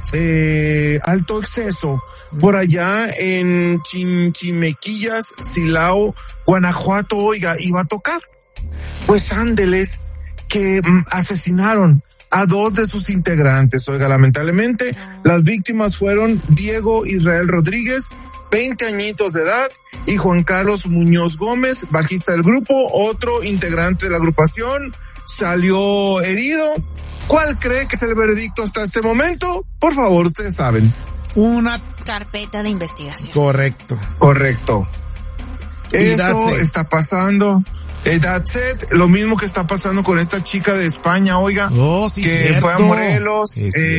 alto exceso por allá en Chimequillas, Silao, Guanajuato, oiga, iba a tocar. Pues ándeles que asesinaron a 2 de sus integrantes. Oiga, lamentablemente, las víctimas fueron Diego Israel Rodríguez, 20 añitos de edad, y Juan Carlos Muñoz Gómez, bajista del grupo, otro integrante de la agrupación, salió herido. ¿Cuál cree que es el veredicto hasta este momento? Por favor, ustedes saben. Una carpeta de investigación. Correcto. Eso está pasando. That's it. Lo mismo que está pasando con esta chica de España, oiga, sí, que cierto. fue a Morelos.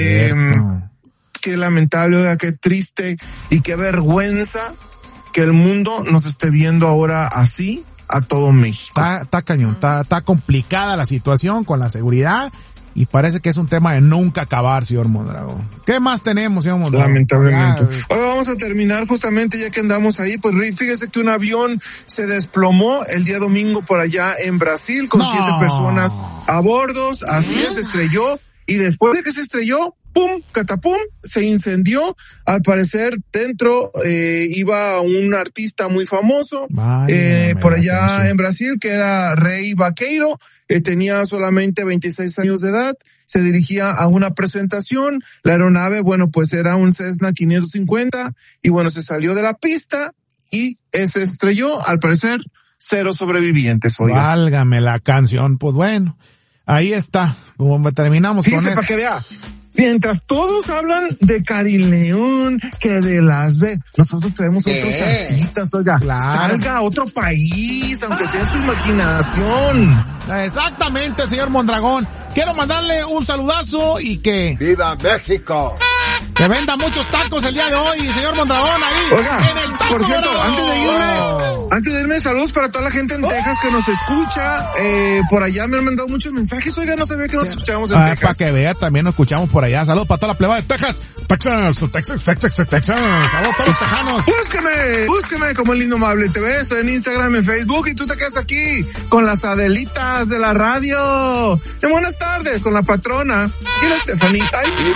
Qué lamentable, oiga, qué triste y qué vergüenza que el mundo nos esté viendo ahora así a todo México. Está cañón, está complicada la situación con la seguridad y parece que es un tema de nunca acabar, señor Mondragón. ¿Qué más tenemos, señor Mondragón? Lamentablemente. Hoy vamos a terminar justamente ya que andamos ahí, pues fíjese que un avión se desplomó el día domingo por allá en Brasil con 7 personas a bordo, así es, se estrelló y después de que se estrelló, pum, catapum, se incendió. Al parecer dentro iba un artista muy famoso por allá en Brasil que era Rei Vaqueiro. Tenía solamente 26 años de edad, se dirigía a una presentación, la aeronave, bueno, pues era un Cessna 550, y bueno, se salió de la pista y se estrelló, al parecer, 0 sobrevivientes. Oiga. Válgame la canción, pues bueno, ahí está, como terminamos. Fíjese, con eso. Para que vea. Mientras todos hablan de Karin León, que de Las Vegas, nosotros traemos otros artistas, oiga, salga a otro país, aunque sea su imaginación. Exactamente, señor Mondragón. Quiero mandarle un saludazo y que... ¡Viva México! Que venda muchos tacos el día de hoy, señor Mondragón, ahí. Oiga, en el taco por cierto, dorado. antes de irme, saludos para toda la gente en Texas que nos escucha. Por allá me han mandado muchos mensajes. Oiga, no sabía que nos escuchábamos en Texas. Para que vea, también nos escuchamos por allá. Saludos para toda la pleba de Texas. Texas. Saludos a todos los tejanos. Búsqueme como El Indomable TV. Estoy en Instagram, en Facebook, y tú te quedas aquí con las Adelitas de la radio. Y buenas tardes con la patrona y la Estefanita.